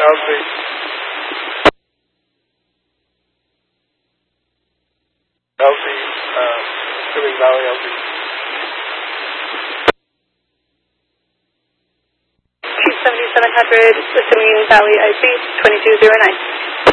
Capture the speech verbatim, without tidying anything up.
L Z. L Z, um, Silicon Valley L Z. Chief seventy-seven hundred, Silicon Valley I C, twenty-two zero nine.